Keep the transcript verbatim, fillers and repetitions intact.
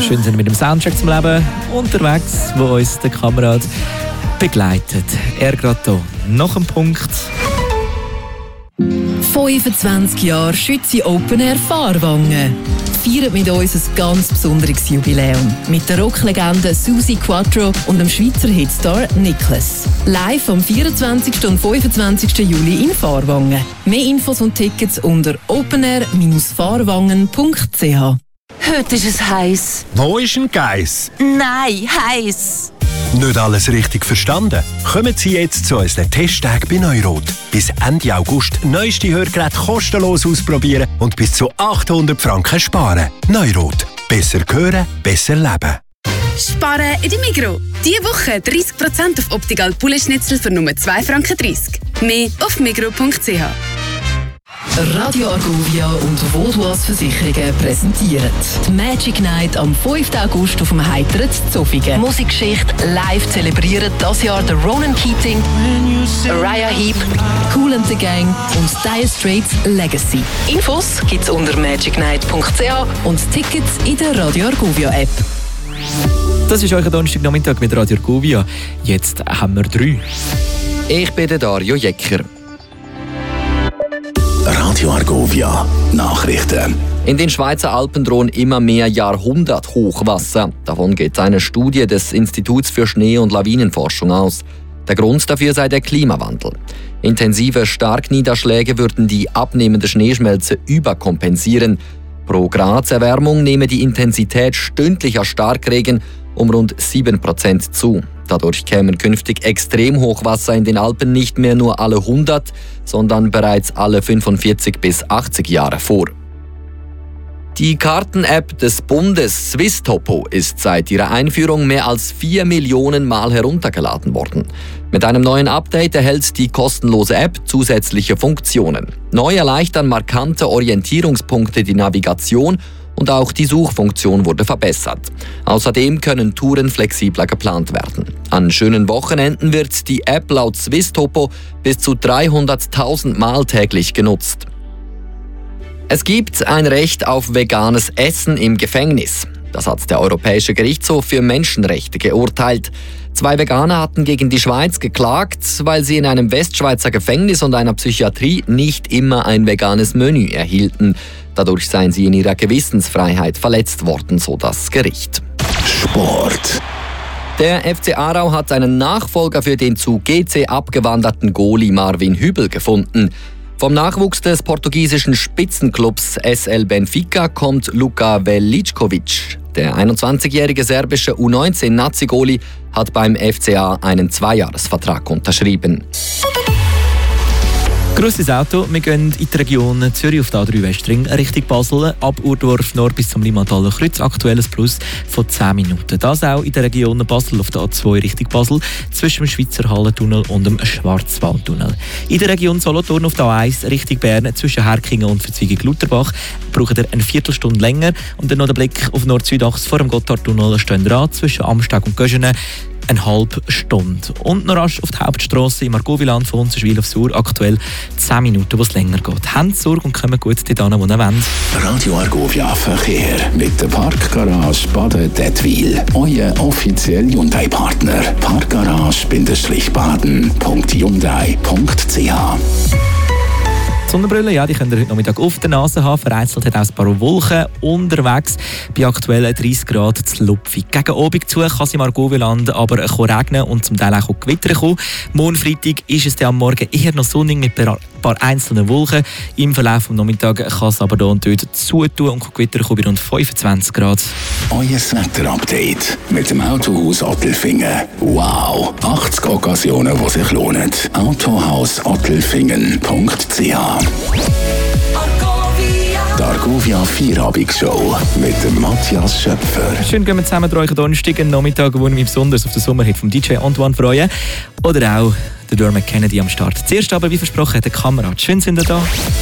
Schön sind wir mit dem Soundtrack zum Leben unterwegs, wo uns der Kamerad begleitet. Er gerade hier. Noch ein Punkt. fünfundzwanzig Jahre Schützi Open Air Fahrwangen. Feiert mit uns ein ganz besonderes Jubiläum. Mit der Rocklegende Susi Quattro und dem Schweizer Hitstar Nicholas. Live am vierundzwanzigsten und fünfundzwanzigsten Juli in Fahrwangen. Mehr Infos und Tickets unter openair fahrwangen punkt c h. Heute ist es heiß. Wo ist ein Geiss? Nein, heiß. Nicht alles richtig verstanden? Kommen Sie jetzt zu unseren Testtagen bei Neurot. Bis Ende August neueste Hörgeräte kostenlos ausprobieren und bis zu achthundert Franken sparen. Neurot. Besser hören, besser leben. Sparen in der Migros. Diese Woche dreißig Prozent auf Optical Poulet-Schnitzel für nur zwei Franken dreißig. Mehr auf migros punkt c h. Radio Argovia und Vodouas Versicherungen präsentieren die Magic Night am fünften August auf dem heiteren Zofingen. Musikgeschichte live zelebrieren das Jahr der Ronan Keating, Uriah Heep, Kool and the Gang und Dire Straits Legacy. Infos gibt's unter magic night punkt c h und Tickets in der Radio Argovia App. Das ist euer Donnerstagnachmittag mit Radio Argovia. Jetzt haben wir drei. Ich bin der Dario Jecker. Radio Argovia Nachrichten. In den Schweizer Alpen drohen immer mehr Jahrhunderthochwasser. Davon geht eine Studie des Instituts für Schnee- und Lawinenforschung aus. Der Grund dafür sei der Klimawandel. Intensive Starkniederschläge würden die abnehmende Schneeschmelze überkompensieren. Pro Grad Erwärmung nehme die Intensität stündlicher Starkregen um rund sieben Prozent zu. Dadurch kämen künftig Extremhochwasser in den Alpen nicht mehr nur alle hundert, sondern bereits alle fünfundvierzig bis achtzig Jahre vor. Die Karten-App des Bundes Swisstopo ist seit ihrer Einführung mehr als vier Millionen Mal heruntergeladen worden. Mit einem neuen Update erhält die kostenlose App zusätzliche Funktionen. Neu erleichtern markante Orientierungspunkte die Navigation und auch die Suchfunktion wurde verbessert. Außerdem können Touren flexibler geplant werden. An schönen Wochenenden wird die App laut Swisstopo bis zu dreihunderttausend Mal täglich genutzt. Es gibt ein Recht auf veganes Essen im Gefängnis. Das hat der Europäische Gerichtshof für Menschenrechte geurteilt. Zwei Veganer hatten gegen die Schweiz geklagt, weil sie in einem Westschweizer Gefängnis und einer Psychiatrie nicht immer ein veganes Menü erhielten. Dadurch seien sie in ihrer Gewissensfreiheit verletzt worden, so das Gericht. Sport. Der F C Aarau hat einen Nachfolger für den zu G C abgewanderten Goalie Marvin Hübel gefunden. Vom Nachwuchs des portugiesischen Spitzenclubs S L Benfica kommt Luka Velickovic. Der einundzwanzigjährige serbische U neunzehn Nazi-Goalie hat beim F C A einen Zweijahresvertrag unterschrieben. Grosses Auto. Wir gehen in die Region Zürich auf der A drei Westring Richtung Basel. Ab Urdorf Nord bis zum Limmataler Kreuz. Aktuelles Plus von zehn Minuten. Das auch in der Region Basel auf der A zwei Richtung Basel. Zwischen dem Schweizer Hallentunnel und dem Schwarzwaldtunnel. In der Region Solothurn auf der A eins Richtung Bern. Zwischen Herkingen und Verzweigung-Luterbach braucht ihr eine Viertelstunde länger. Und dann noch der Blick auf Nord-Südachse vor dem Gotthardtunnel stehen dran. Zwischen Amsteg und Göschenen eine halbe Stunde. Und noch rasch auf die Hauptstrasse im Argoviland von Unzerschwil auf Sur. Aktuell zehn Minuten, wo es länger geht. Habt Sorge und kommen gut dorthin, wo ihr wollt. Radio Argovia Verkehr mit der Parkgarage Baden-Dettwil. Euer offizieller Hyundai-Partner. Parkgarage-baden punkt hyundai punkt c h. Sonnenbrille, ja, die könnt ihr heute Nachmittag auf der Nase haben. Vereinzelt hat auch ein paar Wolken unterwegs. Bei aktuell dreißig Grad zu Lupfi. Gegen Abend zu kann es im Argoviland aber regnen und zum Teil auch Gewitter kommen. Morgen Freitag ist es dann am Morgen eher noch sonnig mit ein paar einzelnen Wolken. Im Verlauf des Nachmittags kann es aber hier und dort zutun und Gewitter kommen bei rund fünfundzwanzig Grad. Euer Wetter-Update mit dem Autohaus Ottelfingen. Wow! achtzig Occasionen, die sich lohnen. autohaus ottelfingen punkt c h. Die Argovia Vierabendsshow mit dem Matthias Schöpfer. Schön gehen wir zusammen durch den Donnerstag, einen Nachmittag, wo ich mich besonders auf den Sommerhit vom D J Antoine freue. Oder auch der Dermot Kennedy am Start. Zuerst aber, wie versprochen, der Kamerad. Schön sind ihr da.